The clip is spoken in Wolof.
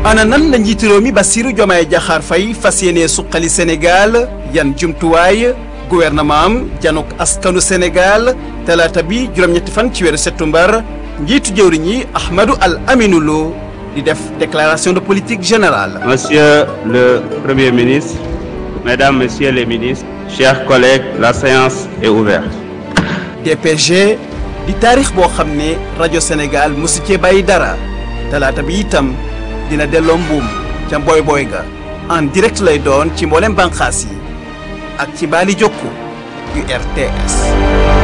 ana nan la njiitu réew mi Bassirou Diomaye Diakhar Faye fas yéene suqali Sénégal yan jumtuwaay gouvernement am janok askanu Sénégal talaata bi juróom-ñetti fan ci weeru septembre njiitu jëwriñ yi Ahmadou Al Aminou Lo di def déclaration de politique générale. Monsieur le Premier ministre, Mesdames, Messieurs les ministres, chers collègues, la séance est ouverte. DPG di taarix boo xam ne rajo Sénégal mosu cee bàyyi dara talaata bi itam dina delloo mbuum ca mboy boy ga en direct lay doon ci mboolem bànqaas yi ak ci baali jokku yu RTS.